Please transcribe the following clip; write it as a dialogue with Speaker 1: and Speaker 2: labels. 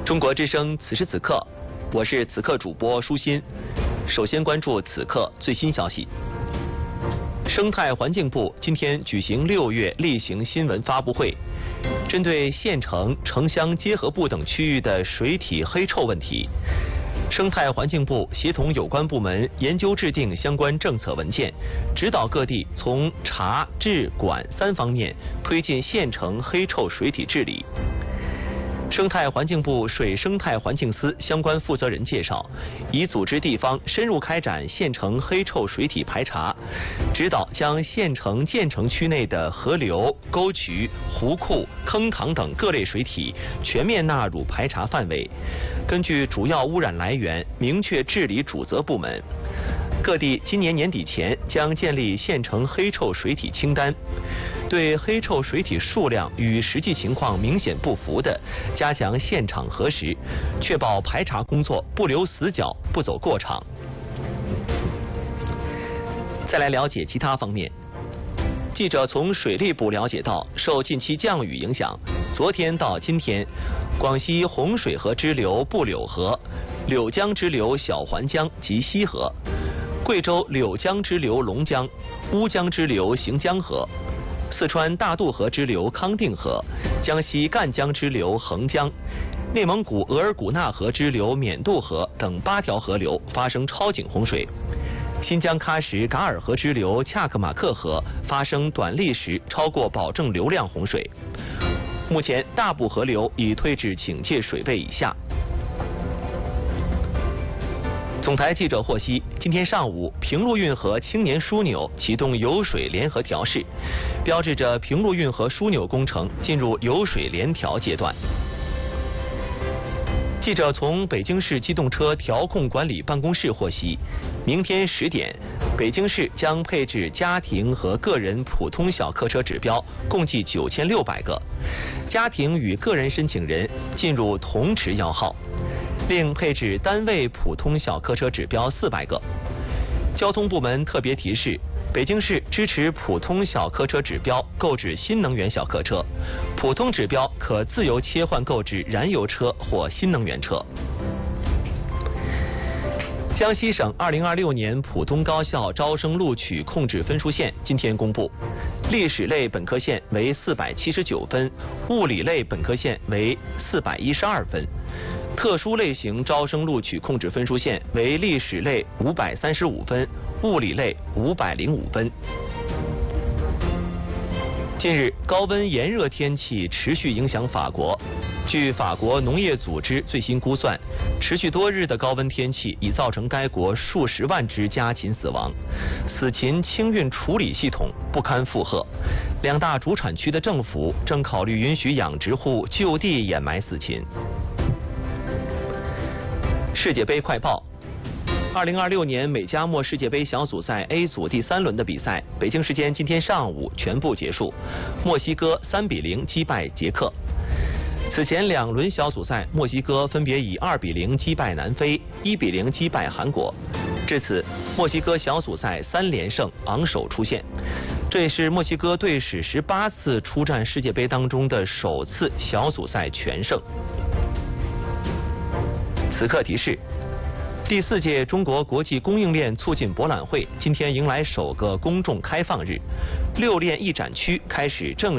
Speaker 1: 中国之声此时此刻，我是此刻主播舒心。首先关注此刻最新消息。生态环境部今天举行6月例行新闻发布会，针对县城、城乡结合部等区域的水体黑臭问题，生态环境部协同有关部门研究制定相关政策文件，指导各地从查、治、管3方面推进县城黑臭水体治理。生态环境部水生态环境司相关负责人介绍，已组织地方深入开展县城黑臭水体排查，指导将县城建成区内的河流、沟渠、湖库、坑塘等各类水体全面纳入排查范围，根据主要污染来源明确治理主责部门。各地今年年底前将建立县城黑臭水体清单，对黑臭水体数量与实际情况明显不符的，加强现场核实，确保排查工作不留死角、不走过场。再来了解其他方面。记者从水利部了解到，受近期降雨影响，昨天到今天，广西洪水河支流布柳河、柳江支流小环江及西河，贵州柳江支流龙江、乌江支流行江河，四川大渡河支流康定河，江西赣江支流横江，内蒙古额尔古纳河支流缅渡河等8条河流发生超警洪水。新疆喀什噶尔河支流恰克马克河发生短历时超过保证流量洪水。目前大部河流已退至警戒水位以下。总台记者获悉，今天上午，平陆运河青年枢纽启动油水联合调试，标志着平陆运河枢纽工程进入油水联调阶段。记者从北京市机动车调控管理办公室获悉，明天10点，北京市将配置家庭和个人普通小客车指标共计9600个，家庭与个人申请人进入同持摇号，另配置单位普通小客车指标400个。交通部门特别提示，北京市支持普通小客车指标购置新能源小客车，普通指标可自由切换购置燃油车或新能源车。江西省2026年普通高校招生录取控制分数线今天公布，历史类本科线为479分，物理类本科线为412分，特殊类型招生录取控制分数线为历史类535分，物理类505分。近日，高温炎热天气持续影响法国。据法国农业组织最新估算，持续多日的高温天气已造成该国数十万只家禽死亡，死禽清运处理系统不堪负荷。2大主产区的政府正考虑允许养殖户就地掩埋死禽。世界杯快报：2026年美加墨世界杯小组赛 A 组第3轮的比赛，北京时间今天上午全部结束，墨西哥3比0击败捷克。此前2轮小组赛，墨西哥分别以2比0击败南非，1比0击败韩国。至此，墨西哥小组赛3连胜，昂首出线。这也是墨西哥队史18次出战世界杯当中的首次小组赛全胜。此刻提示：第4届中国国际供应链促进博览会今天迎来首个公众开放日，6链一展区开始正式